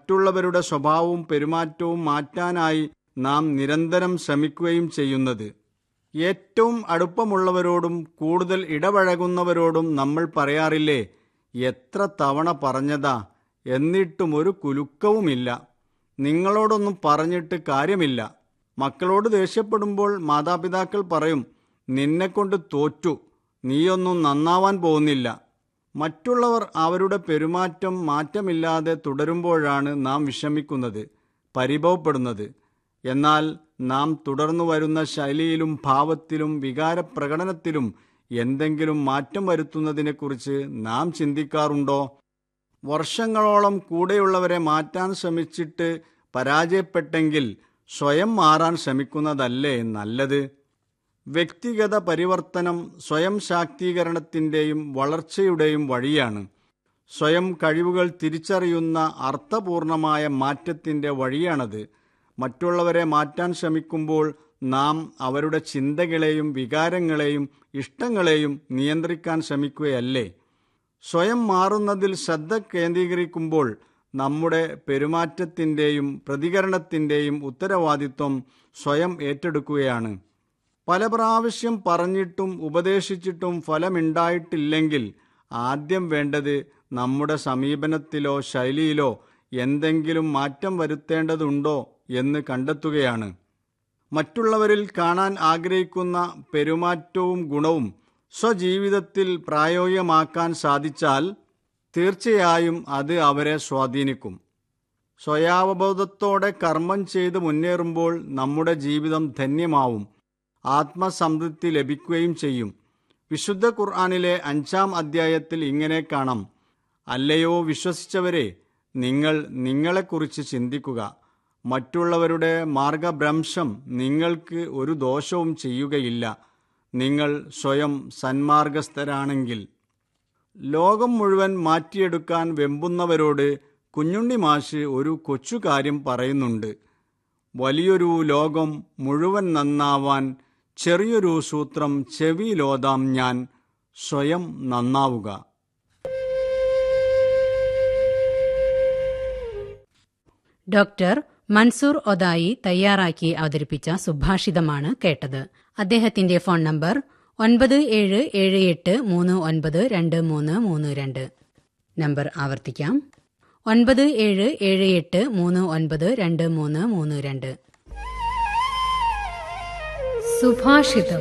മറ്റുള്ളവരുടെ സ്വഭാവവും പെരുമാറ്റവും മാറ്റാനായി നാം നിരന്തരം ശ്രമിക്കുകയും ചെയ്യുന്നത്. ഏറ്റവും അടുപ്പമുള്ളവരോടും കൂടുതൽ ഇടപഴകുന്നവരോടും നമ്മൾ പറയാറില്ലേ, എത്ര തവണ പറഞ്ഞതാ, എന്നിട്ടും ഒരു കുലുക്കവുമില്ല, നിങ്ങളോടൊന്നും പറഞ്ഞിട്ട് കാര്യമില്ല. മക്കളോട് ദേഷ്യപ്പെടുമ്പോൾ മാതാപിതാക്കൾ പറയും, നിന്നെക്കൊണ്ട് തോറ്റു, നീയൊന്നും നന്നാവാൻ പോകുന്നില്ല. മറ്റുള്ളവർ അവരുടെ പെരുമാറ്റം മാറ്റമില്ലാതെ തുടരുമ്പോഴാണ് നാം വിഷമിക്കുന്നത്, പരിഭവപ്പെടുന്നത്. എന്നാൽ നാം തുടർന്നു വരുന്ന ശൈലിയിലും ഭാവത്തിലും വികാരപ്രകടനത്തിലും എന്തെങ്കിലും മാറ്റം വരുത്തുന്നതിനെക്കുറിച്ച് നാം ചിന്തിക്കാറുണ്ടോ? വർഷങ്ങളോളം കൂടെയുള്ളവരെ മാറ്റാൻ ശ്രമിച്ചിട്ട് പരാജയപ്പെട്ടെങ്കിൽ സ്വയം മാറാൻ ശ്രമിക്കുന്നതല്ലേ നല്ലത്? വ്യക്തിഗത പരിവർത്തനം സ്വയം ശാക്തീകരണത്തിൻ്റെയും വളർച്ചയുടെയും വഴിയാണ്. സ്വയം കഴിവുകൾ തിരിച്ചറിയുന്ന അർത്ഥപൂർണമായ മാറ്റത്തിൻ്റെ വഴിയാണത്. മറ്റുള്ളവരെ മാറ്റാൻ ശ്രമിക്കുമ്പോൾ നാം അവരുടെ ചിന്തകളെയും വികാരങ്ങളെയും ഇഷ്ടങ്ങളെയും നിയന്ത്രിക്കാൻ ശ്രമിക്കുകയല്ലേ? സ്വയം മാറുന്നതിൽ ശ്രദ്ധ കേന്ദ്രീകരിക്കുമ്പോൾ നമ്മുടെ പെരുമാറ്റത്തിൻ്റെയും പ്രതികരണത്തിൻ്റെയും ഉത്തരവാദിത്വം സ്വയം ഏറ്റെടുക്കുകയാണ്. പല പ്രാവശ്യം പറഞ്ഞിട്ടും ഉപദേശിച്ചിട്ടും ഫലമുണ്ടായിട്ടില്ലെങ്കിൽ ആദ്യം വേണ്ടത് നമ്മുടെ സമീപനത്തിലോ ശൈലിയിലോ എന്തെങ്കിലും മാറ്റം വരുത്തേണ്ടതുണ്ടോ എന്ന് കണ്ടെത്തുകയാണ്. മറ്റുള്ളവരിൽ കാണാൻ ആഗ്രഹിക്കുന്ന പെരുമാറ്റവും ഗുണവും സ്വജീവിതത്തിൽ പ്രായോഗികമാക്കാൻ സാധിച്ചാൽ തീർച്ചയായും അത് അവരെ സ്വാധീനിക്കും. സ്വയാവബോധത്തോടെ കർമ്മം ചെയ്ത് മുന്നേറുമ്പോൾ നമ്മുടെ ജീവിതം ധന്യമാവും, ആത്മസംതൃപ്തി ലഭിക്കുകയും ചെയ്യും. വിശുദ്ധ ഖുർആനിലെ 5-ാം അധ്യായത്തിൽ ഇങ്ങനെ കാണാം, അല്ലയോ വിശ്വസിച്ചവരെ, നിങ്ങൾ നിങ്ങളെക്കുറിച്ച് ചിന്തിക്കുക. മറ്റുള്ളവരുടെ മാർഗഭ്രംശം നിങ്ങൾക്ക് ഒരു ദോഷവും ചെയ്യുകയില്ല, നിങ്ങൾ സ്വയം സന്മാർഗസ്ഥരാണെങ്കിൽ. ലോകം മുഴുവൻ മാറ്റിയെടുക്കാൻ വെമ്പുന്നവരോട് കുഞ്ഞുണ്ണി മാഷ് ഒരു കൊച്ചു കാര്യം പറയുന്നുണ്ട്. വലിയൊരു ലോകം മുഴുവൻ നന്നാവാൻ ചെറിയൊരു സൂത്രം ചെവിയിലോതാം ഞാൻ, സ്വയം നന്നാവുക. ഡോക്ടർ മൻസൂർ ഒതായി തയ്യാറാക്കി അവതരിപ്പിച്ച സുഭാഷിതമാണ് കേട്ടത്. അദ്ദേഹത്തിന്റെ ഫോൺ നമ്പർ 9778392332. നമ്പർ ആവർത്തിക്കാം, 9778392332. സുഭാഷിതം.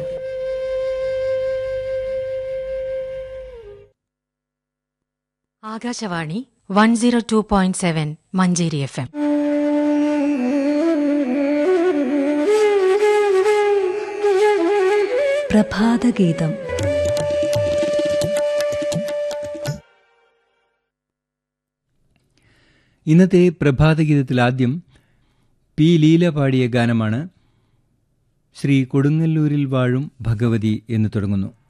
ആകാശവാണി 102.7 മഞ്ചേരി FM. പ്രഭാതഗീതം. ഇന്നത്തെ പ്രഭാതഗീതത്തിൽ ആദ്യം പി ലീല പാടിയ ഗാനമാണ്. ശ്രീ കൊടുങ്ങല്ലൂരിൽ വാഴും ഭഗവതി എന്ന് തുടങ്ങുന്നു.